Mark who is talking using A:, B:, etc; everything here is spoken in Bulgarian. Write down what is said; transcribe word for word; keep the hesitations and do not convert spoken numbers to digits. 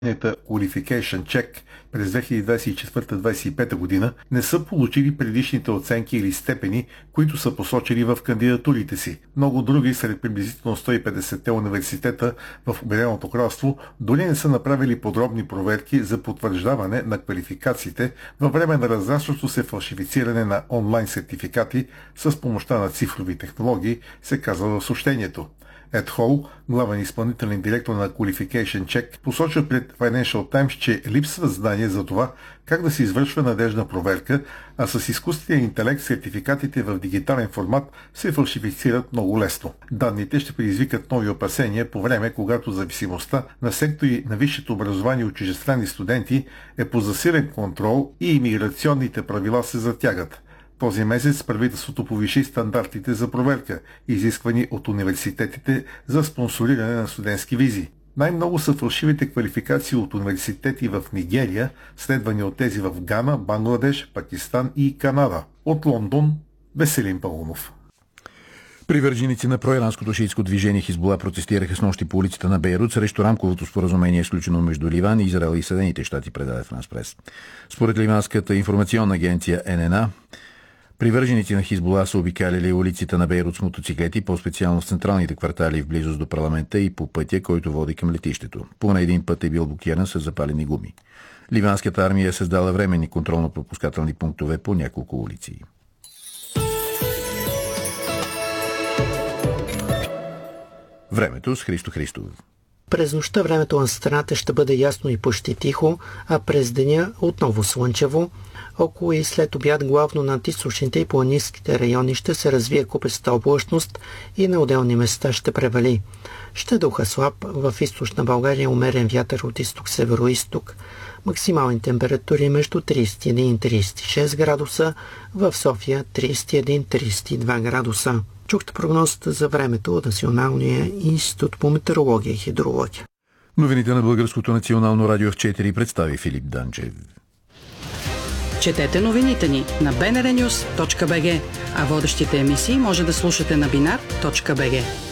A: Qualification Check през две хиляди двадесет и четвърта - двадесет и пета година не са получили предишните оценки или степени, които са посочили в кандидатурите си. Много други сред приблизително сто и петдесетте университета в Обединеното кралство дори не са направили подробни проверки за потвърждаване на квалификациите във време на разрастващо се фалшифициране на онлайн сертификати с помощта на цифрови технологии, се казва в съобщението. Ед Хол, главен изпълнителен директор на Qualification Check, посочва пред Financial Times, че липсва знание за това как да се извършва надежна проверка, а с изкуствения интелект сертификатите в дигитален формат се фалшифицират много лесно. Данните ще предизвикат нови опасения по време, когато зависимостта на сектори на висшето образование от чуждестранни студенти е по засилен контрол и имиграционните правила се затягат. Този месец правителството повиши стандартите за проверка, изисквани от университетите за спонсориране на студентски визи. Най-много са фалшивите квалификации от университети в Нигерия, следвани от тези в Гана, Бангладеш, Пакистан и Канада. От Лондон – Веселин Паунов.
B: Привърженици на проиранското шиитско движение Хизбула протестираха снощи по улицата на Бейрут срещу рамковото споразумение, сключено между Ливан, Израел и Съединените щати, предаде Франс Прес. Според ливанската информационна агенция Ен Ен А, привърженици на Хизбула са обикаляли улиците на Бейрут с мотоциклети, по-специално в централните квартали в близост до парламента и по пътя, който води към летището. Поне един път е бил блокиран с запалени гуми. Ливанската армия е създала временни контролно-пропускателни пунктове по няколко улици. Времето с Христо Христов.
C: През нощта времето на страната ще бъде ясно и почти тихо, а през деня отново слънчево. Около и след обяд главно над източните и планинските райони ще се развие купеста облачност и на отделни места ще превали. Ще духа слаб, в източна България умерен вятър от изток-северо-исток. Максимални температури между тридесет и един и тридесет и шест градуса, в София тридесет и един - тридесет и два градуса. Чухте прогнозата за времето от Националния институт по метеорология и хидрология.
B: Новините на Българското национално радио в четири представи Филип Данчев.
D: Четете новините ни на би ен ар нюс точка би джи, а водещите емисии може да слушате на бинар точка би джи.